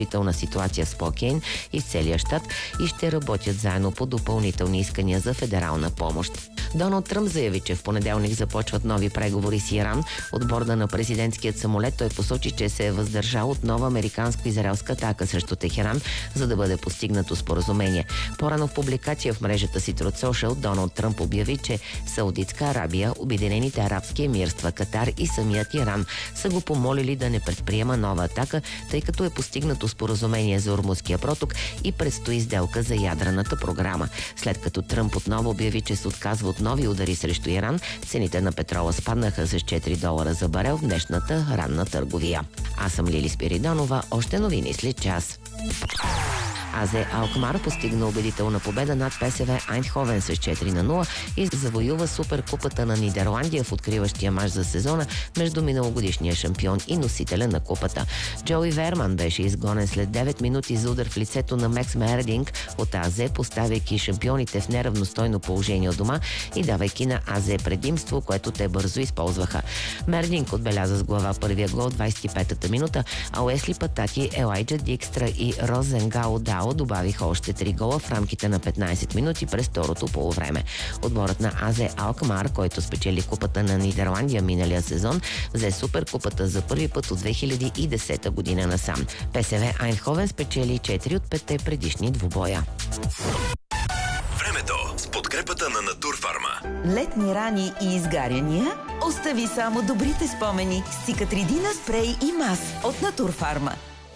ситуация в Спокейн из целия щат и ще работят заедно по допълнителни искания за федерална помощ. Доналд Тръмп заяви, че в понеделник започват нови преговори с Иран. От борда на президентският самолет той посочи, че се е въздържал от нова американско-израелска атака срещу Техеран, за да бъде постигнато споразумение. По-рано в публикация в мрежата си Truth Social Доналд Тръмп обяви, че Саудитска Арабия, Обединените арабски емирства, Катар и самият Иран са го помолили да не предприема нова атака, тъй като е постигнато споразумение за Ормузския проток и предстои сделка за ядрената програма. След като Тръмп отново обяви, че се отказва от нови удари срещу Иран, цените на петрола спаднаха с $4 за барел в днешната ранна търговия. Аз съм Лили Спиридонова, още новини след час. АЗ Алкмар постигна убедителна победа над ПСВ Айндховен с 4-0 и завоюва суперкупата на Нидерландия в откриващия мач за сезона между миналогодишния шампион и носителя на купата. Джои Верман беше изгонен след 9 минути за удар в лицето на Мекс Мердинг от АЗ, поставяйки шампионите в неравностойно положение от дома и давайки на АЗ предимство, което те бързо използваха. Мердинг отбеляза с глава първия гол 25-та минута, а Уесли Патати, Елайджа Дикстра и Розенгао Дао добавиха още 3 гола в рамките на 15 минути през второто полувреме. Отборът на АЗ Алкмар, който спечели купата на Нидерландия миналия сезон, взе суперкупата за първи път от 2010 година насам. ПСВ Айндховен спечели 4 от 5 предишни двубоя. Времето с подкрепата на Натурфарма. Летни рани и изгаряния? Остави само добрите спомени с Цикатридина спрей и мас от Натурфарма.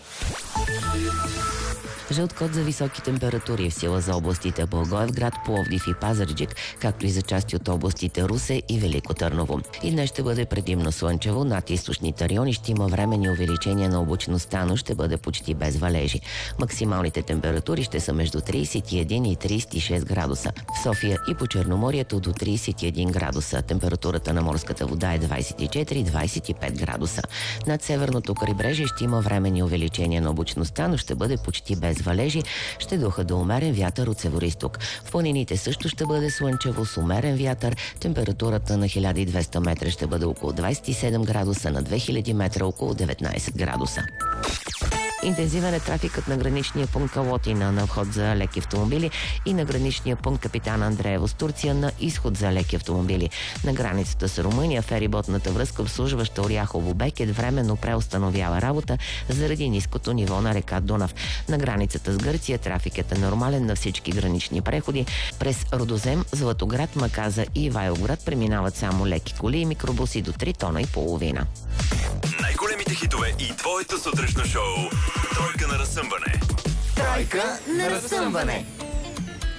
Жълт код за високи температури в сила за областите Благоевград, Пловдив и Пазарджик, както и за части от областите Русе и Велико Търново. И днес ще бъде предимно слънчево, над източните райони ще има временни увеличения на облачността, но ще бъде почти без валежи. Максималните температури ще са между 31 и 36 градуса. В София и по Черноморието до 31 градуса. Температурата на морската вода е 24-25 градуса. Над северното крайбрежие ще има временни увеличения на облачността, но ще бъде почти без валежи, ще духа до умерен вятър от североизток. В планините също ще бъде слънчево с умерен вятър. Температурата на 1200 метра ще бъде около 27 градуса, на 2000 метра около 19 градуса. Интензивен е трафикът на граничния пункт Калотина на вход за леки автомобили и на граничния пункт Капитан Андреево с Турция на изход за леки автомобили. На границата с Румъния фериботната връзка, обслужваща Оряхово Бекет, временно преустановява работа заради ниското ниво на река Дунав. На границата с Гърция трафикът е нормален на всички гранични преходи. През Родозем, Златоград, Маказа и Ивайловград преминават само леки коли и микробуси до 3,5 тона. Най-големите хитове и твоето сутрешно шоу. Тройка на разсъмване. Тройка на разсъмване.